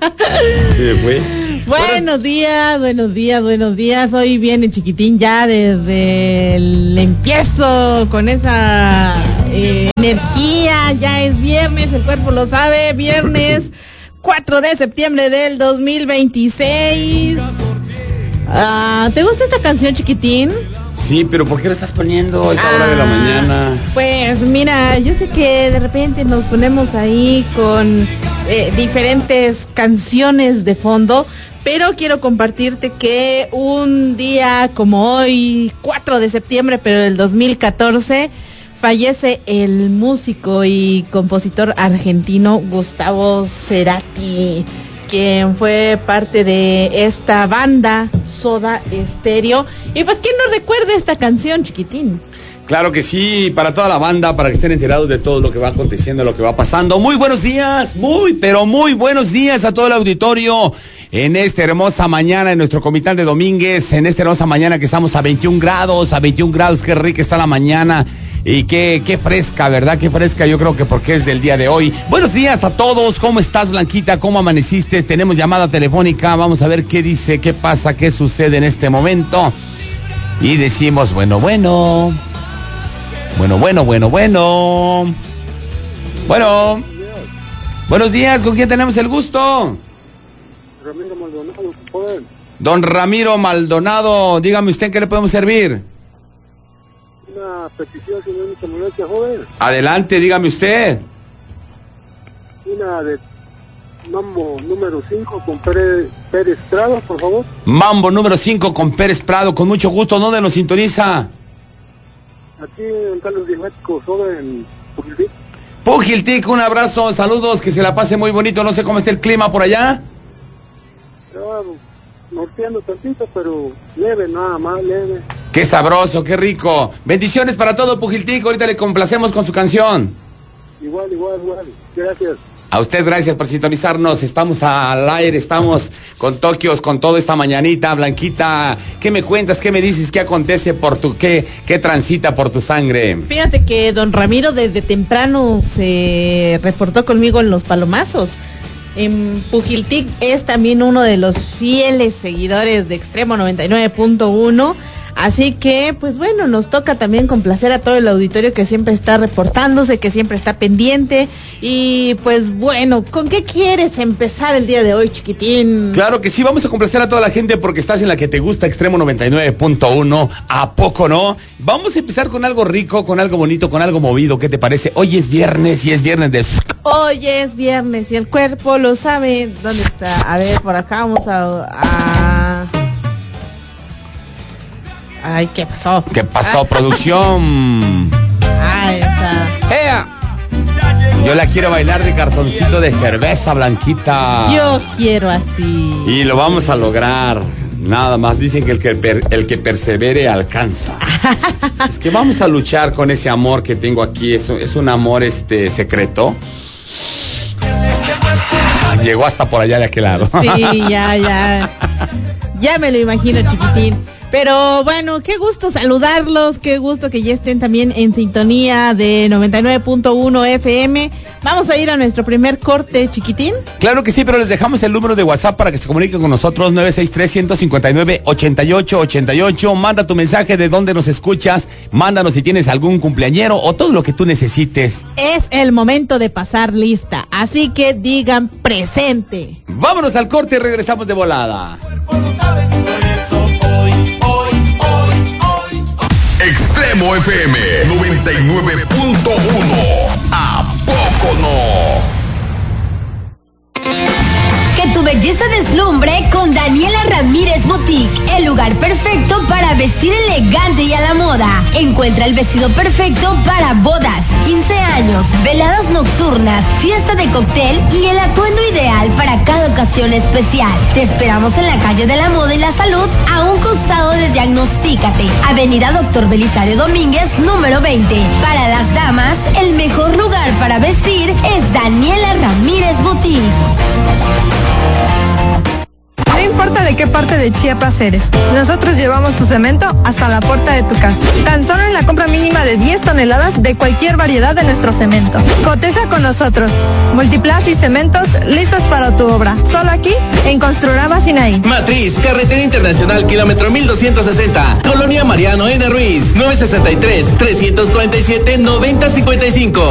Sí, fue. Buenos días. Hoy viene Chiquitín ya desde el empiezo con esa energía. Ya es viernes, el cuerpo lo sabe. Viernes 4 de septiembre del 2026. ¿Te gusta esta canción, Chiquitín? Sí, pero ¿por qué lo estás poniendo a esta hora de la mañana? Pues mira, yo sé que de repente nos ponemos ahí con diferentes canciones de fondo, pero quiero compartirte que un día como hoy, 4 de septiembre, pero del 2014, fallece el músico y compositor argentino Gustavo Cerati, quien fue parte de esta banda Soda Stereo. Y pues, ¿quién no recuerda esta canción, Chiquitín? Claro que sí, para toda la banda, para que estén enterados de todo lo que va aconteciendo, lo que va pasando. Muy buenos días, muy buenos días a todo el auditorio en esta hermosa mañana en nuestro Comitán de Domínguez, en esta hermosa mañana que estamos a 21 grados, qué rica está la mañana. Y qué fresca, ¿verdad? Qué fresca, yo creo que porque es del día de hoy. Buenos días a todos, ¿cómo estás, Blanquita? ¿Cómo amaneciste? Tenemos llamada telefónica, vamos a ver qué dice, qué pasa, qué sucede en este momento. Y decimos, bueno. Bueno. Buenos días, ¿con quién tenemos el gusto? Ramiro Maldonado, joven. Don Ramiro Maldonado, dígame usted, ¿en qué le podemos servir? Una petición, señorita Molestia, joven. Adelante, dígame usted. Una de Mambo número 5 con Pérez Prado, por favor. Mambo número 5 con Pérez Prado, con mucho gusto. ¿Dónde nos sintoniza? Aquí en Carlos Diegético, joven. Pujiltic, un abrazo, saludos, que se la pase muy bonito. No sé cómo está el clima por allá. Norteando tantito, pero leve, nada más, leve. Qué sabroso, qué rico. Bendiciones para todo, Pujiltic. Ahorita le complacemos con su canción. Igual. Gracias. A usted, gracias por sintonizarnos. Estamos al aire, estamos con Tokios, con todo esta mañanita. Blanquita, ¿qué me cuentas? ¿Qué me dices? ¿Qué acontece por tu, qué transita por tu sangre? Fíjate que don Ramiro desde temprano se reportó conmigo en Los Palomazos. En Pujiltic es también uno de los fieles seguidores de Extremo 99.1. Así que, pues bueno, nos toca también complacer a todo el auditorio que siempre está reportándose, que siempre está pendiente. Y pues bueno, ¿con qué quieres empezar el día de hoy, Chiquitín? Claro que sí, vamos a complacer a toda la gente porque estás en la que te gusta, Extremo 99.1. ¿A poco no? Vamos a empezar con algo rico, con algo bonito, con algo movido. ¿Qué te parece? Hoy es viernes y es viernes de... Hoy es viernes y el cuerpo lo sabe. ¿Dónde está? A ver, por acá vamos a... Ay, ¿qué pasó? ¿Qué pasó, producción? Ahí está. ¡Ea! Yo la quiero bailar de cartoncito de cerveza, Blanquita. Yo quiero así. Y lo vamos a lograr. Nada más, dicen que el que persevere alcanza. Es que vamos a luchar con ese amor que tengo aquí. Es un amor secreto. Llegó hasta por allá de aquel lado. Sí, ya me lo imagino, Chiquitín. Pero bueno, qué gusto saludarlos, qué gusto que ya estén también en sintonía de 99.1 FM. Vamos a ir a nuestro primer corte, Chiquitín. Claro que sí, pero les dejamos el número de WhatsApp para que se comuniquen con nosotros, 963-159-8888. Manda tu mensaje de dónde nos escuchas, mándanos si tienes algún cumpleañero o todo lo que tú necesites. Es el momento de pasar lista, así que digan presente. Vámonos al corte y regresamos de volada. Extremo FM 99.1. ¿A poco no? Que tu belleza deslumbre con Daniela Ramírez Boutique, el lugar perfecto para vestir elegante y a la moda. Encuentra el vestido perfecto para bodas, 15 años, veladas nocturnas, fiesta de cóctel y el atuendo ideal para cada ocasión especial. Te esperamos en la calle de la Moda y la Salud, a un costado de Diagnostícate, Avenida Dr. Belisario Domínguez, número 20. Para las damas, el mejor lugar para vestir es Daniela Ramírez Boutique. No importa de qué qué parte de Chiapas eres. Nosotros llevamos tu cemento hasta la puerta de tu casa. Tan solo en la compra mínima de 10 toneladas de cualquier variedad de nuestro cemento. Cotiza con nosotros. Multiplas y Cementos, listos para tu obra. Solo aquí, en Construrama Sinaí. Matriz, Carretera Internacional, kilómetro 1260. Colonia Mariano N. Ruiz, 963-347-9055.